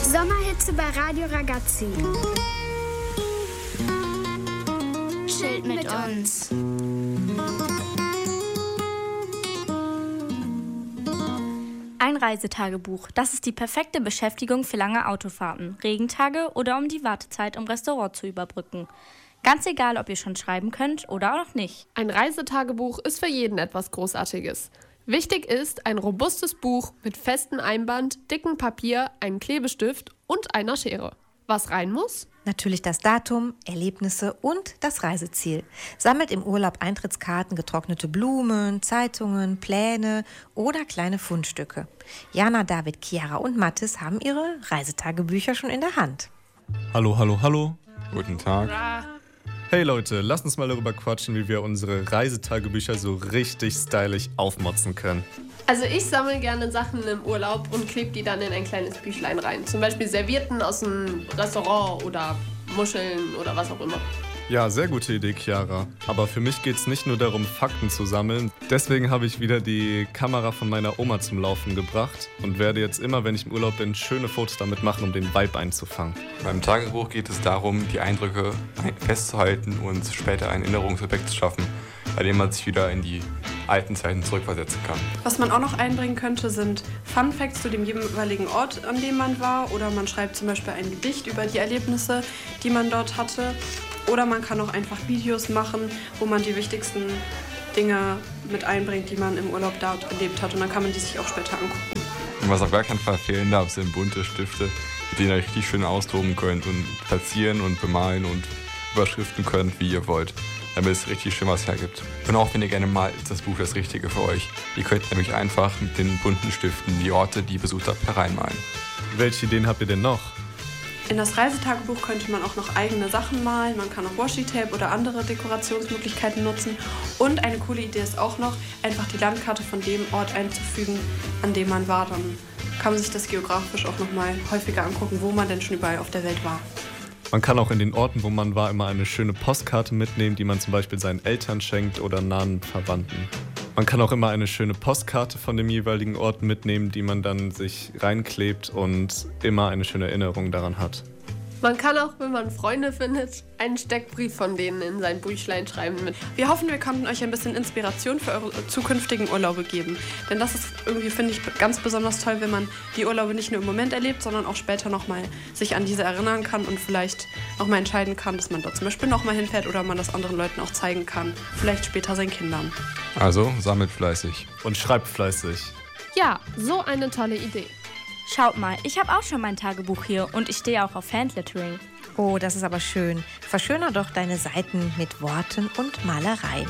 Sommerhitze bei Radio Ragazzi. Chillt mit uns. Ein Reisetagebuch. Das ist die perfekte Beschäftigung für lange Autofahrten, Regentage oder um die Wartezeit im Restaurant zu überbrücken. Ganz egal, ob ihr schon schreiben könnt oder auch noch nicht. Ein Reisetagebuch ist für jeden etwas Großartiges. Wichtig ist ein robustes Buch mit festem Einband, dickem Papier, einem Klebestift und einer Schere. Was rein muss? Natürlich das Datum, Erlebnisse und das Reiseziel. Sammelt im Urlaub Eintrittskarten, getrocknete Blumen, Zeitungen, Pläne oder kleine Fundstücke. Jana, David, Chiara und Mathis haben ihre Reisetagebücher schon in der Hand. Hallo, hallo, hallo. Guten Tag. Hey Leute, lasst uns mal darüber quatschen, wie wir unsere Reisetagebücher so richtig stylisch aufmotzen können. Also ich sammle gerne Sachen im Urlaub und klebe die dann in ein kleines Büchlein rein. Zum Beispiel Servietten aus dem Restaurant oder Muscheln oder was auch immer. Ja, sehr gute Idee, Chiara. Aber für mich geht es nicht nur darum, Fakten zu sammeln. Deswegen habe ich wieder die Kamera von meiner Oma zum Laufen gebracht und werde jetzt immer, wenn ich im Urlaub bin, schöne Fotos damit machen, um den Vibe einzufangen. Beim Tagebuch geht es darum, die Eindrücke festzuhalten und später einen Erinnerungseffekt zu schaffen, bei dem man sich wieder in die alten Zeiten zurückversetzen kann. Was man auch noch einbringen könnte, sind Fun Facts zu dem jeweiligen Ort, an dem man war. Oder man schreibt zum Beispiel ein Gedicht über die Erlebnisse, die man dort hatte. Oder man kann auch einfach Videos machen, wo man die wichtigsten Dinge mit einbringt, die man im Urlaub dort erlebt hat. Und dann kann man die sich auch später angucken. Und was auf gar keinen Fall fehlen darf, sind bunte Stifte, mit denen ihr richtig schön austoben könnt und platzieren und bemalen und überschriften könnt, wie ihr wollt, damit es richtig schön was hergibt. Und auch wenn ihr gerne malt, ist das Buch das Richtige für euch. Ihr könnt nämlich einfach mit den bunten Stiften die Orte, die ihr besucht habt, hereinmalen. Welche Ideen habt ihr denn noch? In das Reisetagebuch könnte man auch noch eigene Sachen malen. Man kann auch Washi-Tape oder andere Dekorationsmöglichkeiten nutzen. Und eine coole Idee ist auch noch, einfach die Landkarte von dem Ort einzufügen, an dem man war. Dann kann man sich das geografisch auch noch mal häufiger angucken, wo man denn schon überall auf der Welt war. Man kann auch in den Orten, wo man war, immer eine schöne Postkarte mitnehmen, die man zum Beispiel seinen Eltern schenkt oder nahen Verwandten. Man kann auch immer eine schöne Postkarte von dem jeweiligen Ort mitnehmen, die man dann sich reinklebt und immer eine schöne Erinnerung daran hat. Man kann auch, wenn man Freunde findet, einen Steckbrief von denen in sein Büchlein schreiben mit. Wir hoffen, wir konnten euch ein bisschen Inspiration für eure zukünftigen Urlaube geben. Denn das ist irgendwie, finde ich, ganz besonders toll, wenn man die Urlaube nicht nur im Moment erlebt, sondern auch später nochmal sich an diese erinnern kann und vielleicht nochmal entscheiden kann, dass man dort zum Beispiel nochmal hinfährt oder man das anderen Leuten auch zeigen kann. Vielleicht später seinen Kindern. Also sammelt fleißig. Und schreibt fleißig. Ja, so eine tolle Idee. Schaut mal, ich habe auch schon mein Tagebuch hier und ich stehe auch auf Handlettering. Oh, das ist aber schön. Verschöner doch deine Seiten mit Worten und Malereien.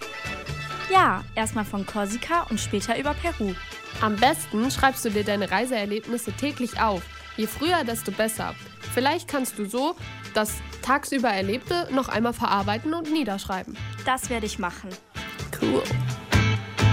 Ja, erstmal von Korsika und später über Peru. Am besten schreibst du dir deine Reiseerlebnisse täglich auf. Je früher, desto besser. Vielleicht kannst du so das tagsüber Erlebte noch einmal verarbeiten und niederschreiben. Das werde ich machen. Cool.